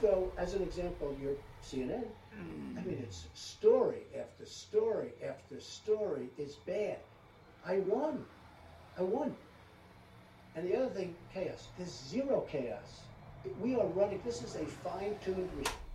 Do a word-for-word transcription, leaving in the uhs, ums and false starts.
go, as an example, your C N N. I mean, it's story after story after story is bad. I won. I won. And the other thing, chaos. There's zero chaos. We are running, this is a fine-tuned machine.